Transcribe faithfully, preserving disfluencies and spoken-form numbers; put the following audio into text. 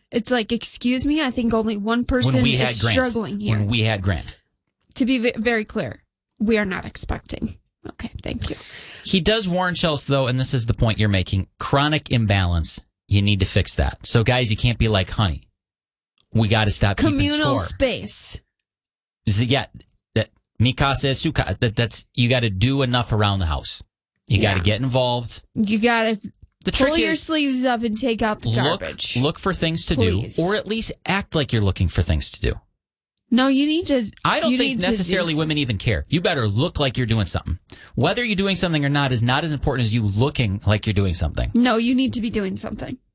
It's like, excuse me, I think only one person is Grant, struggling here. When we had Grant. To be v- very clear, we are not expecting. Okay, thank you. He does warn Chelsea, though, and this is the point you're making, chronic imbalance. You need to fix that. So, guys, you can't be like, honey, we got to stop keeping Communal score. space. So, yeah, that, mi casa es su casa. That, that's, you got to do enough around the house. You Yeah. got to get involved. You got to The pull trick your is, sleeves up and take out the look, garbage. look for things to Please. do, or at least act like you're looking for things to do. No, you need to. I don't you think need to necessarily do- women even care. You better look like you're doing something. Whether you're doing something or not is not as important as you looking like you're doing something. No, you need to be doing something.